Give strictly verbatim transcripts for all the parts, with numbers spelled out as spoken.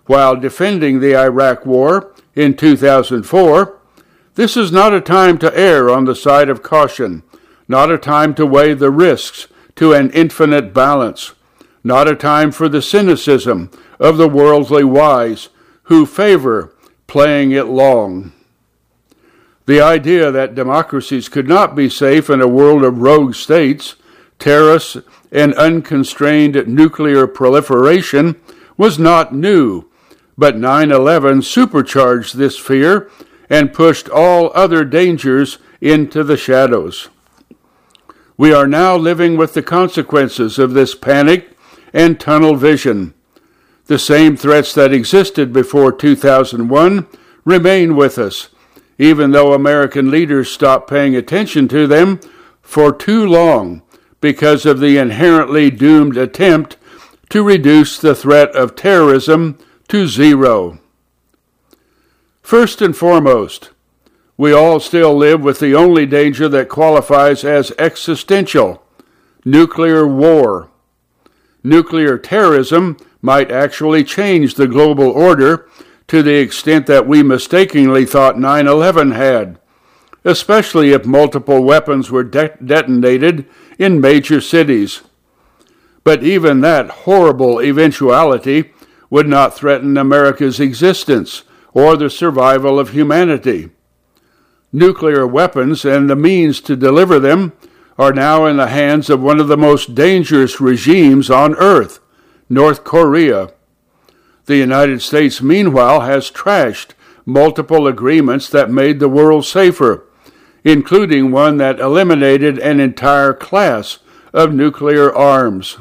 while defending the Iraq War in two thousand four, this is not a time to err on the side of caution, not a time to weigh the risks to an infinite balance, not a time for the cynicism of the worldly wise who favor playing it long. The idea that democracies could not be safe in a world of rogue states, terrorists, and unconstrained nuclear proliferation was not new, but nine eleven supercharged this fear and pushed all other dangers into the shadows. We are now living with the consequences of this panic and tunnel vision. The same threats that existed before two thousand one remain with us, even though American leaders stopped paying attention to them for too long because of the inherently doomed attempt to reduce the threat of terrorism to zero. First and foremost, we all still live with the only danger that qualifies as existential: nuclear war. Nuclear terrorism might actually change the global order to the extent that we mistakenly thought nine eleven had, especially if multiple weapons were de- detonated in major cities. But even that horrible eventuality would not threaten America's existence or the survival of humanity. Nuclear weapons and the means to deliver them are now in the hands of one of the most dangerous regimes on earth, North Korea. The United States, meanwhile, has trashed multiple agreements that made the world safer, including one that eliminated an entire class of nuclear arms.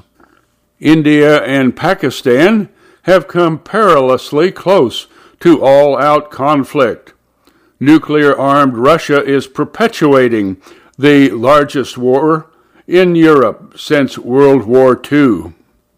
India and Pakistan have come perilously close to all-out conflict. Nuclear-armed Russia is perpetuating the largest war in Europe since World War Two.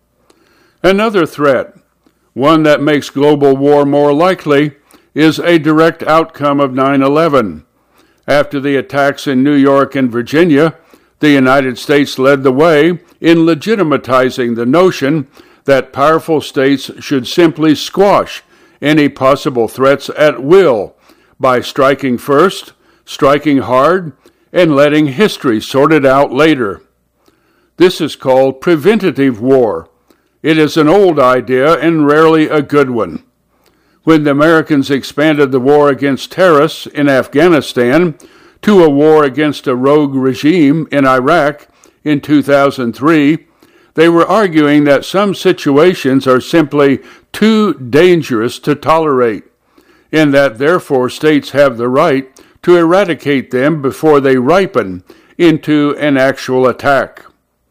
Another threat, one that makes global war more likely, is a direct outcome of nine eleven. After the attacks in New York and Virginia, the United States led the way in legitimatizing the notion that powerful states should simply squash any possible threats at will by striking first, striking hard, and letting history sort it out later. This is called preventative war. It is an old idea and rarely a good one. When the Americans expanded the war against terrorists in Afghanistan to a war against a rogue regime in Iraq in two thousand three, they were arguing that some situations are simply too dangerous to tolerate, and that therefore states have the right to eradicate them before they ripen into an actual attack.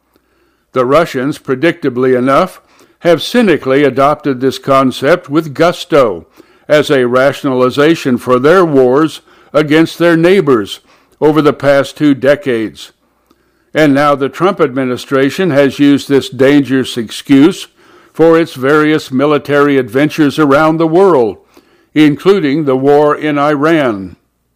The Russians, predictably enough, have cynically adopted this concept with gusto as a rationalization for their wars against their neighbors over the past two decades. And now the Trump administration has used this dangerous excuse for its various military adventures around the world, including the war in Iran.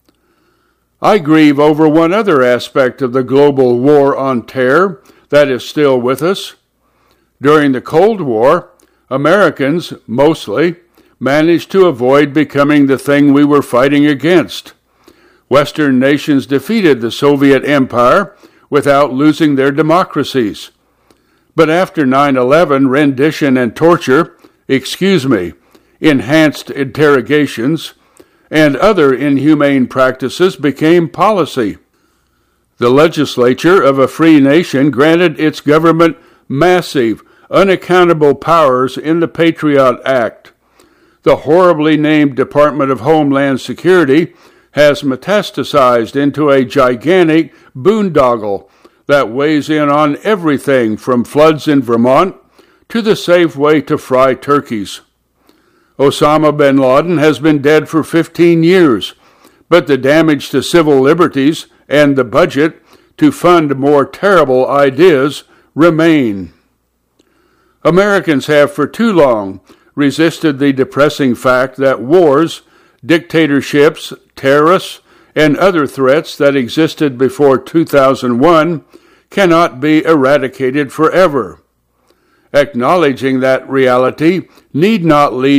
I grieve over one other aspect of the global war on terror that is still with us. During the Cold War, Americans, mostly, managed to avoid becoming the thing we were fighting against. Western nations defeated the Soviet Empire without losing their democracies. But after nine eleven, rendition and torture, excuse me, enhanced interrogations, and other inhumane practices became policy. The legislature of a free nation granted its government massive, unaccountable powers in the Patriot Act. The horribly named Department of Homeland Security has metastasized into a gigantic boondoggle that weighs in on everything from floods in Vermont to the safe way to fry turkeys. Osama bin Laden has been dead for fifteen years, but the damage to civil liberties and the budget to fund more terrible ideas remain. Americans have for too long resisted the depressing fact that wars, dictatorships, terrorists, and other threats that existed before two thousand one cannot be eradicated forever. Acknowledging that reality need not lead